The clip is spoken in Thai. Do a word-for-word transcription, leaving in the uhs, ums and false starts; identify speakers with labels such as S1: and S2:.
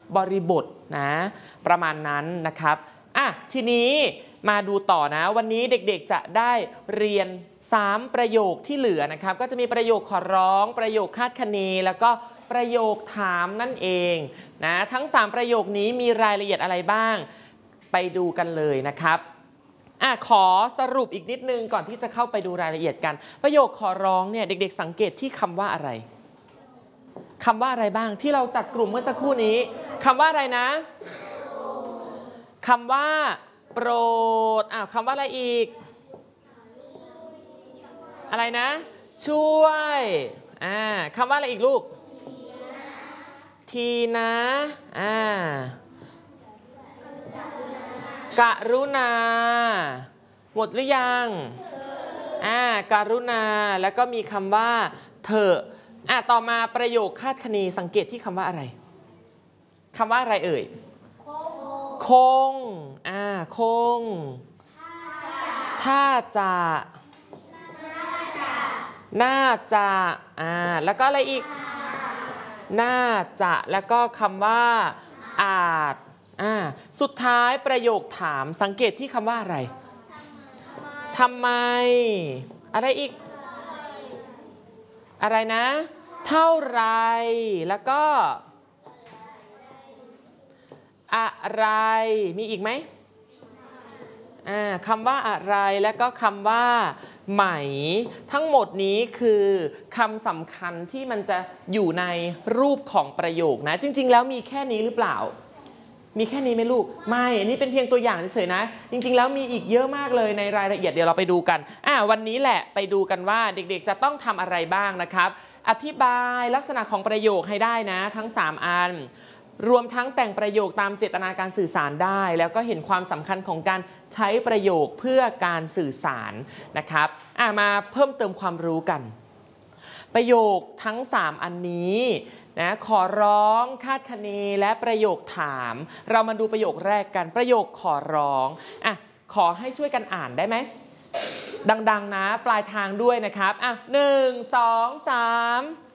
S1: บริบทนะประมาณนั้นนะครับอ่ะทีนี้มาดูต่อนะวันนี้เด็กๆจะได้เรียนสามประโยคที่เหลือนะครับก็จะมีประโยคขอร้องประโยคคาดคะเนแล้วก็ประโยคถามนั่นเองนะทั้งสามประโยคนี้มีรายละเอียดอะไรบ้างไปดูกันเลยนะครับอ่ะขอสรุปอีกนิดนึงก่อนที่จะเข้าไปดูรายละเอียดกันประโยคขอร้องเนี่ยเด็กๆสังเกตที่คำว่าอะไรคำว่าอะไรบ้างที่เราจัดกลุ่มเมื่อสักครู่นี้คำว่าอะไรนะคำว่าโปรดอ่ะคำว่าอะไรอีกอะไรนะช่วยอ่าคำว่าอะไรอีกลูกทีนะอ่ากรุณาหมดหรือยังอ่าการุณาแล้วก็มีคำว่าเถอะอ่ะต่อมาประโยคคาดคะเนสังเกตที่คำว่าอะไรคำว่าอะไรเอ่ยคงอ่าคงถ้าจะน่าจะอ่าแล้วก็อะไรอีกน่าจะแล้วก็คำว่าอาจอ่าสุดท้ายประโยคถามสังเกตที่คำว่าอะไรทำไมอะไรอีกอะไรนะเท่าไรแล้วก็อะไรมีอีกไหมอ่าคำว่าอะไรแล้วก็คำว่าไหมทั้งหมดนี้คือคำสำคัญที่มันจะอยู่ในรูปของประโยคนะจริงๆแล้วมีแค่นี้หรือเปล่ามีแค่นี้ไหมลูกไม่อันนี้เป็นเพียงตัวอย่างเฉยๆนะจริงๆแล้วมีอีกเยอะมากเลยในรายละเอียดเดี๋ยวเราไปดูกันอ่าวันนี้แหละไปดูกันว่าเด็กๆจะต้องทำอะไรบ้างนะครับอธิบายลักษณะของประโยคให้ได้นะทั้งสามอันรวมทั้งแต่งประโยคตามเจตนาการสื่อสารได้แล้วก็เห็นความสำคัญของการใช้ประโยคเพื่อการสื่อสารนะครับอ่ามาเพิ่มเติมความรู้กันประโยคทั้งสามอันนี้นะขอร้องคาดคะเนและประโยคถามเรามาดูประโยคแรกกันประโยคขอร้องอ่ะขอให้ช่วยกันอ่านได้ไหมดังๆนะปลายทางด้วยนะครับอ่ะหนึ่งสองสาม